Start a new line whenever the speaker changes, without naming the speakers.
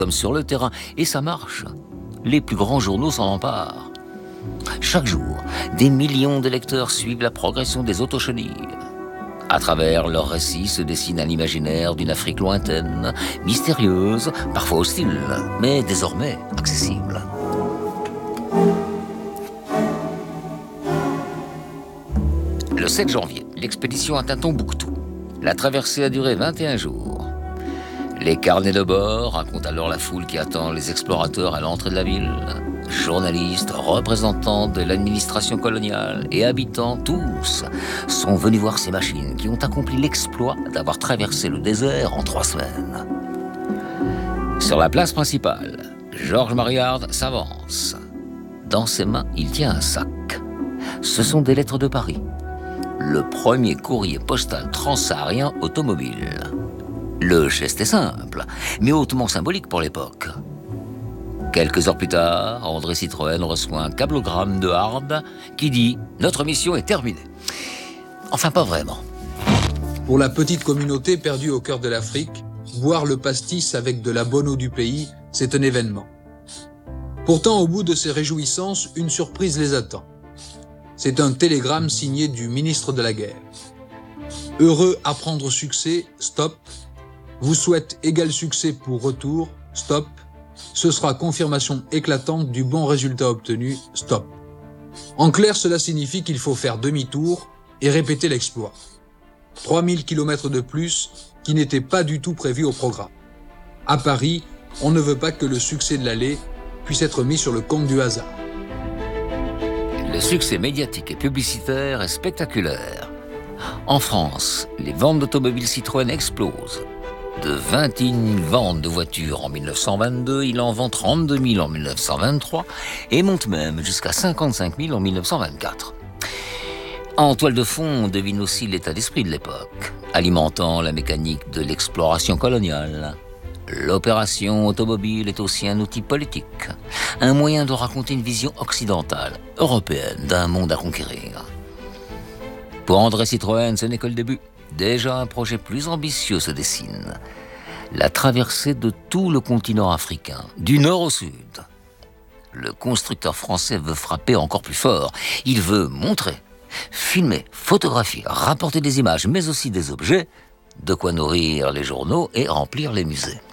comme sur le terrain. Et ça marche. Les plus grands journaux s'en emparent. Chaque jour, des millions de lecteurs suivent la progression des autochenilles. À travers leurs récits se dessine un imaginaire d'une Afrique lointaine, mystérieuse, parfois hostile, mais désormais accessible. Le 7 janvier, l'expédition atteint Tombouctou. La traversée a duré 21 jours. Les carnets de bord racontent alors la foule qui attend les explorateurs à l'entrée de la ville. Journalistes, représentants de l'administration coloniale et habitants, tous sont venus voir ces machines qui ont accompli l'exploit d'avoir traversé le désert en 3 semaines. Sur la place principale, Georges Mariard s'avance. Dans ses mains, il tient un sac. Ce sont des lettres de Paris. Le premier courrier postal transsaharien automobile. Le geste est simple, mais hautement symbolique pour l'époque. Quelques heures plus tard, André Citroën reçoit un cablogramme de Hard qui dit « Notre mission est terminée ». Enfin, pas vraiment.
Pour la petite communauté perdue au cœur de l'Afrique, boire le pastis avec de la bonne eau du pays, c'est un événement. Pourtant, au bout de ces réjouissances, une surprise les attend. C'est un télégramme signé du ministre de la Guerre. « Heureux apprendre succès, stop. Vous souhaite égal succès pour retour, stop. Ce sera confirmation éclatante du bon résultat obtenu, stop. » En clair, cela signifie qu'il faut faire demi-tour et répéter l'exploit. 3000 km de plus qui n'étaient pas du tout prévus au programme. À Paris, on ne veut pas que le succès de l'aller puisse être mis sur le compte du hasard.
Le succès médiatique et publicitaire est spectaculaire. En France, les ventes d'automobiles Citroën explosent. De 21 000 ventes de voitures en 1922, il en vend 32 000 en 1923 et monte même jusqu'à 55 000 en 1924. En toile de fond, on devine aussi l'état d'esprit de l'époque, alimentant la mécanique de l'exploration coloniale. L'opération automobile est aussi un outil politique, un moyen de raconter une vision occidentale, européenne, d'un monde à conquérir. Pour André Citroën, ce n'est que le début. Déjà, un projet plus ambitieux se dessine. La traversée de tout le continent africain, du nord au sud. Le constructeur français veut frapper encore plus fort. Il veut montrer, filmer, photographier, rapporter des images, mais aussi des objets, de quoi nourrir les journaux et remplir les musées.